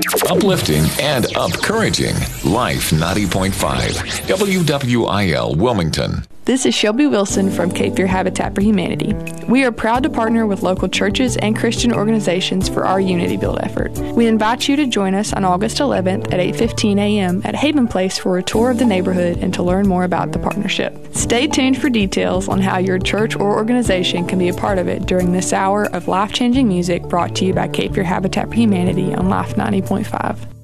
Uplifting and encouraging. Life 90.5. WWIL Wilmington. This is Shelby Wilson from Cape Fear Habitat for Humanity. We are proud to partner with local churches and Christian organizations for our Unity Build effort. We invite you to join us on August 11th at 8:15 a.m. at Haven Place for a tour of the neighborhood and to learn more about the partnership. Stay tuned for details on how your church or organization can be a part of it during this hour of life-changing music brought to you by Cape Fear Habitat for Humanity on Life 90.5.